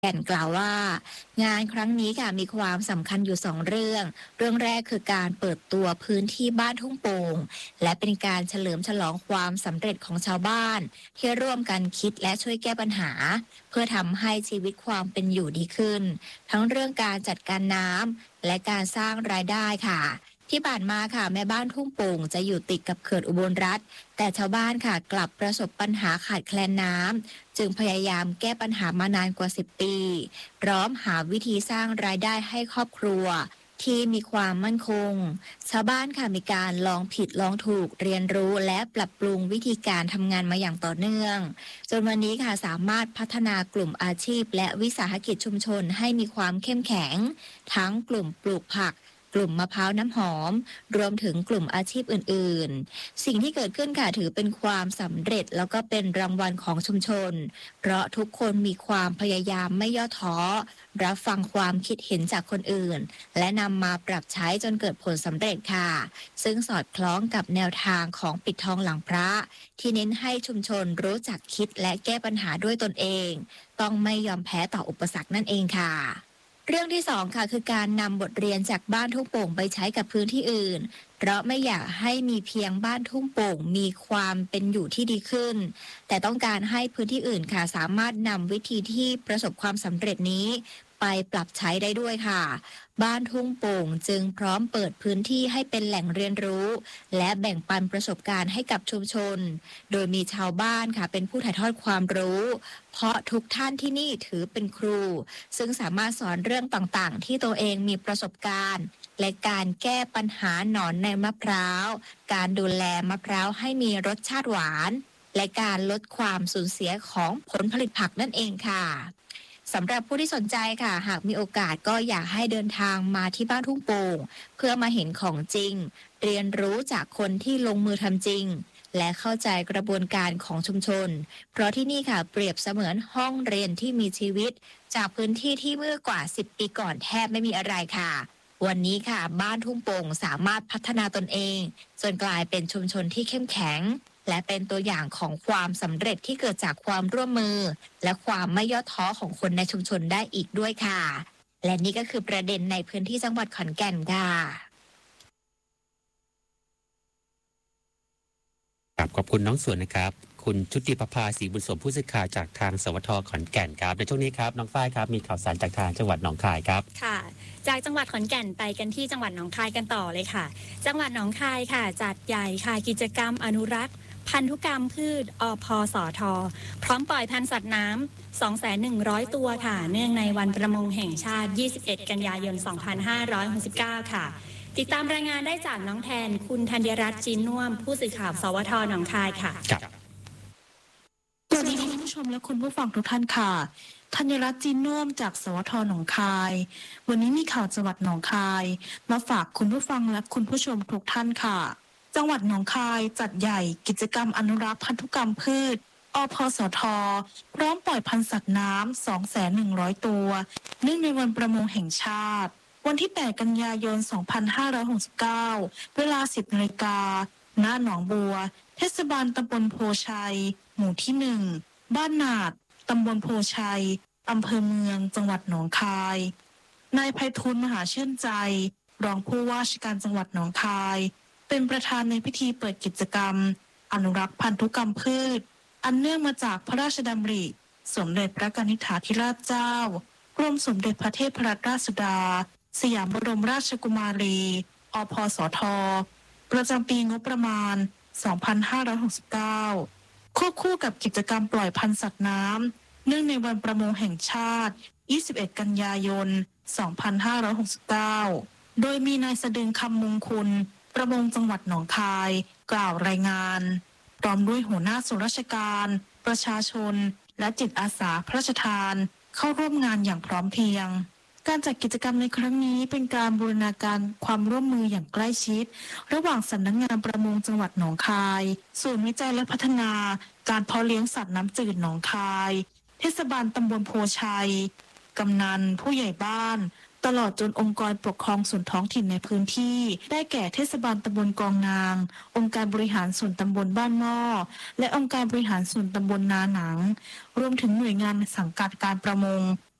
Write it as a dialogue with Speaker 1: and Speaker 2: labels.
Speaker 1: แก่นกล่าวว่างานครั้งนี้ค่ะมีความสำคัญอยู่2 เรื่องแรกคือการเปิดตัวพื้นที่บ้านทุ่งโป่งและเป็นการเฉลิมฉลองความสำเร็จของชาวบ้านที่ร่วมกันคิดและช่วยแก้ปัญหาเพื่อทำให้ชีวิตความเป็นอยู่ดีขึ้นทั้งเรื่องการจัดการน้ำและการสร้างรายได้ค่ะที่ผ่านมาค่ะแม่บ้านทุ่งโป่งจะอยู่ติดกับเขื่อนอุบลรัฐแต่ชาวบ้านค่ะกลับประสบปัญหาขาดแคลนน้ำจึงพยายามแก้ปัญหามานานกว่า10 ปีพร้อมหาวิธีสร้างรายได้ให้ครอบครัวที่มีความมั่นคงชาวบ้านค่ะมีการลองผิดลองถูกเรียนรู้และปรับปรุงวิธีการทำงานมาอย่างต่อเนื่องจนวันนี้ค่ะสามารถพัฒนากลุ่มอาชีพและวิสาหกิจชุมชนให้มีความเข้มแข็งทั้งกลุ่มปลูกผักกลุ่มมะพร้าวน้ำหอมรวมถึงกลุ่มอาชีพอื่นๆสิ่งที่เกิดขึ้นค่ะถือเป็นความสำเร็จแล้วก็เป็นรางวัลของชุมชนเพราะทุกคนมีความพยายามไม่ย่อท้อรับฟังความคิดเห็นจากคนอื่นและนำมาปรับใช้จนเกิดผลสำเร็จค่ะซึ่งสอดคล้องกับแนวทางของปิดทองหลังพระที่เน้นให้ชุมชนรู้จักคิดและแก้ปัญหาด้วยตนเองต้องไม่ยอมแพ้ต่ออุปสรรคนั่นเองค่ะเรื่องที่2ค่ะคือการนำบทเรียนจากบ้านทุ่งโป่งไปใช้กับพื้นที่อื่นเพราะไม่อยากให้มีเพียงบ้านทุ่งโป่งมีความเป็นอยู่ที่ดีขึ้นแต่ต้องการให้พื้นที่อื่นค่ะสามารถนำวิธีที่ประสบความสำเร็จนี้ไปปรับใช้ได้ด้วยค่ะบ้านทุ่งโป่งจึงพร้อมเปิดพื้นที่ให้เป็นแหล่งเรียนรู้และแบ่งปันประสบการณ์ให้กับชุมชนโดยมีชาวบ้านค่ะเป็นผู้ถ่ายทอดความรู้เพราะทุกท่านที่นี่ถือเป็นครูซึ่งสามารถสอนเรื่องต่างๆที่ตัวเองมีประสบการณ์และการแก้ปัญหาหนอนในมะพร้าวการดูแลมะพร้าวให้มีรสชาติหวานและการลดความสูญเสียของผลผลิตผักนั่นเองค่ะสำหรับผู้ที่สนใจค่ะหากมีโอกาสก็อยากให้เดินทางมาที่บ้านทุ่งโป่งเพื่อมาเห็นของจริงเรียนรู้จากคนที่ลงมือทำจริงและเข้าใจกระบวนการของชุมชนเพราะที่นี่ค่ะเปรียบเสมือนห้องเรียนที่มีชีวิตจากพื้นที่ที่เมื่อกว่า10 ปีก่อนแทบไม่มีอะไรค่ะวันนี้ค่ะบ้านทุ่งโป่งสามารถพัฒนาตนเองจนกลายเป็นชุมชนที่เข้มแข็งและเป็นตัวอย่างของความสำเร็จที่เกิดจากความร่วมมือและความไม่ย่อท้อของคนในชุมชนได้อีกด้วยค่ะและนี่ก็คือประเด็นในพื้นที่จังหวัดขอนแก่นค่ะ
Speaker 2: ครับขอบคุณน้องส่วนนะครับคุณชุติประภาศรีบุญสมผู้สื่อข่าวจากทางสวทขอนแก่นครับในช่วงนี้ครับน้องฝ้ายครับมีข่าวสารจากทางจังหวัดหนองคายครับ
Speaker 3: ค่ะจากจังหวัดขอนแก่นไปกันที่จังหวัดหนองคายกันต่อเลยค่ะจังหวัดหนองคายค่ะจัดใหญ่ค่ะกิจกรรมอนุรักษ์พันธุกรรมพืชอพสทพร้อมปล่อยพันธุ์สัตว์น้ำ 2,100 ตัวค่ะเนื่องในวันประมงแห่งชาติ21 กันยายน 2569 ค่ะติดตามรายงานได้จากน้องแทนคุณธัญรัตน์จีนน่วมผู้สื่อข่าวสวทหนองคายค่ะ
Speaker 4: สวัสดีคุณผู้ชมและคุณผู้ฟังทุกท่านค่ะธัญรัตน์จีนน่วมจากสวทหนองคายวันนี้มีข่าวจังหวัดหนองคายมาฝากคุณผู้ฟังและคุณผู้ชมทุกท่านค่ะจังหวัดหนองคายจัดใหญ่กิจกรรมอนุรักษ์พันธุกรรมพืชอพสทพร้อมปล่อยพันธุ์สัตว์น้ำ 2,100 ตัวเนื่องในวันประมงแห่งชาติวันที่ 8 กันยายน 2569 เวลา 10 นาฬิกาณหนองบัวเทศบาลตำบลโพชัยหมู่ที่ 1 บ้านนาดตำบลโพชัยอำเภอเมืองจังหวัดหนองคายนายไพฑูรย์มหาชื่นใจรองผู้ว่าราชการจังหวัดหนองคายเป็นประธานในพิธีเปิดกิจกรรมอนุรักษ์พันธุกรรมพืชอันเนื่องมาจากพระราชดำริสมเด็จพระกนิษฐาธิราชเจ้ากรมสมเด็จพระเทพรัตนราชสุดาสยามบรมราชกุมารีอพสทประจำปีงบประมาณ 2569 ควบคู่กับกิจกรรมปล่อยพันธุ์สัตว์น้ำเนื่องในวันประมงแห่งชาติ21 กันยายน 2569 โดยมีนายสดึงคำมงคลประมงจังหวัดหนองคายกล่าวรายงานพร้อมด้วยหัวหน้าส่วนราชการประชาชนและจิตอาสาพระราชทานเข้าร่วมงานอย่างพร้อมเพรียงการจัดกิจกรรมในครั้งนี้เป็นการบูรณาการความร่วมมืออย่างใกล้ชิดระหว่างสำนักงานประมงจังหวัดหนองคายศูนย์วิจัยและพัฒนาการเพาะเลี้ยงสัตว์น้ำจืดหนองคายเทศบาลตำบลโพชัยกำนันผู้ใหญ่บ้านตลอดจนองค์กรปกครองส่วนท้องถิ่นในพื้นที่ได้แก่เทศบาลตำบลกองนางองค์การบริหารส่วนตำบลบ้านหม้อและองค์การบริหารส่วนตำบลนาหนังรวมถึงหน่วยงานสังกัดการประมง